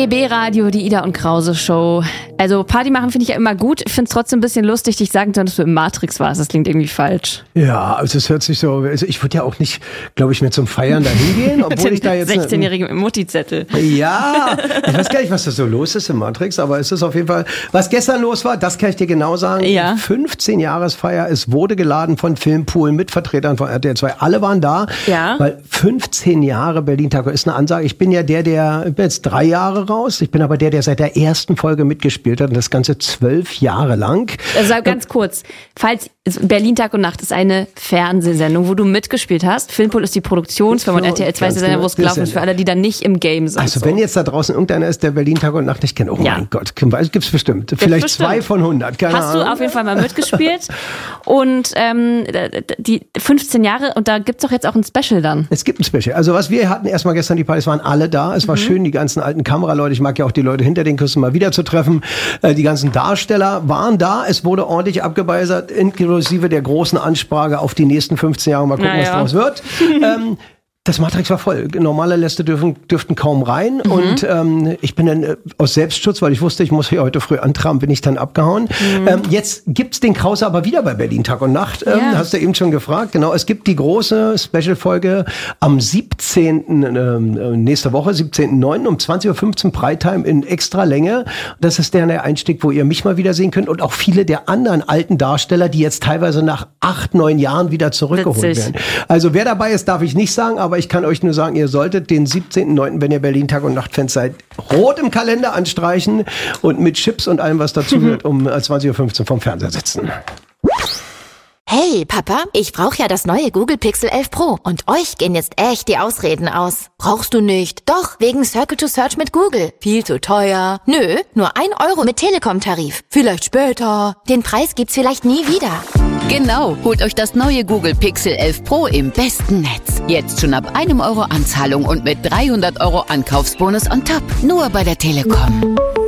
RBB Radio, die Ida und Krause Show. Also Party machen finde ich ja immer gut. Ich finde es trotzdem ein bisschen lustig, dich sagen zu, dass du im Matrix warst. Das klingt irgendwie falsch. Ja, also es hört sich so, also ich würde ja auch nicht, glaube ich, mehr zum Feiern dahin gehen, obwohl ich da jetzt... 16-Jährige mit Mutti-Zettel. Ja, ich weiß gar nicht, was da so los ist im Matrix, aber es ist auf jeden Fall, was gestern los war, das kann ich dir genau sagen. Ja. 15-Jahresfeier, es wurde geladen von Filmpool mit Vertretern von RTL 2. Alle waren da, Ja. weil 15 Jahre Berlin-Tag ist eine Ansage. Ich bin ja ich bin jetzt 3 Jahre raus, ich bin aber der seit der ersten Folge mitgespielt hat und das Ganze 12 Jahre lang. Also ganz kurz, falls Berlin Tag und Nacht ist eine Fernsehsendung, wo du mitgespielt hast. Filmpool ist die Produktionsfirma und RTL 2 ist die Sendung, wo es gelaufen ist, für alle, die da nicht im Game sind. Also wenn jetzt da draußen irgendeiner ist, der Berlin Tag und Nacht nicht kennt, mein Gott, gibt's bestimmt. Vielleicht bestimmt. 2 von 100, keine Ahnung. Hast du auf jeden Fall mal mitgespielt und die 15 Jahre und da gibt's doch jetzt auch ein Special dann. Es gibt ein Special. Also was wir hatten erstmal gestern die Partys, waren alle da. Es war schön, die ganzen alten Kameraleute, ich mag ja auch die Leute hinter den Küssen mal wieder zu treffen. Die ganzen Darsteller waren da. Es wurde ordentlich abgebeisert, inklusive der großen Ansprache auf die nächsten 15 Jahre. Mal gucken, was draus wird. Das Matrix war voll. Normale Gäste dürften kaum rein. Und ich bin dann aus Selbstschutz, weil ich wusste, ich muss hier heute früh antraben, bin ich dann abgehauen. Jetzt gibt's den Krause aber wieder bei Berlin Tag und Nacht. Hast du eben schon gefragt. Genau, es gibt die große Special-Folge am 17. Nächste Woche, 17.09. um 20.15 Uhr Primetime in extra Länge. Das ist der Einstieg, wo ihr mich mal wiedersehen könnt und auch viele der anderen alten Darsteller, die jetzt teilweise nach 8, 9 Jahren wieder zurückgeholt werden. Also wer dabei ist, darf ich nicht sagen, aber ich kann euch nur sagen, ihr solltet den 17.09., wenn ihr Berlin Tag und Nacht-Fans seid, rot im Kalender anstreichen und mit Chips und allem, was dazu gehört, um 20.15 Uhr vom Fernseher sitzen. Hey, Papa, ich brauche ja das neue Google Pixel 11 Pro und euch gehen jetzt echt die Ausreden aus. Brauchst du nicht? Doch, wegen Circle to Search mit Google. Viel zu teuer. Nö, nur 1 Euro mit Telekom-Tarif. Vielleicht später. Den Preis gibt's vielleicht nie wieder. Genau, holt euch das neue Google Pixel 11 Pro im besten Netz. Jetzt schon ab 1 Euro Anzahlung und mit 300 Euro Ankaufsbonus on top. Nur bei der Telekom.